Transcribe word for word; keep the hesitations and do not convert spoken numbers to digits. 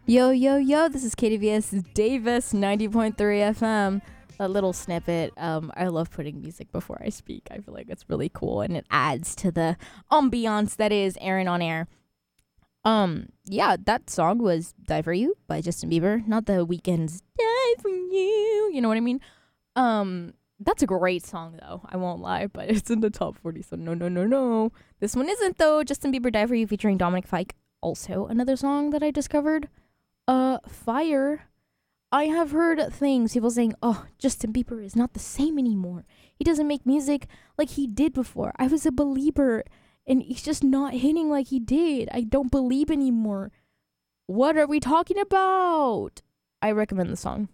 Yo, yo, yo, this is K D V S Davis ninety point three F M. A little snippet. Um, I love putting music before I speak. I feel like it's really cool and it adds to the ambiance that is Aaron on air. Um, yeah, that song was Die For You by Justin Bieber, not The Weeknd's Die For You. You know what I mean? Um, that's a great song though. I won't lie, but it's in the top forty, so no, no, no, no. This one isn't though. Justin Bieber Die For You featuring Dominic Fike. Also another song that I discovered. Uh, Fire. I have heard things, people saying, oh, Justin Bieber is not the same anymore. He doesn't make music like he did before. I was a believer, and he's just not hitting like he did. I don't believe anymore. What are we talking about? I recommend the song.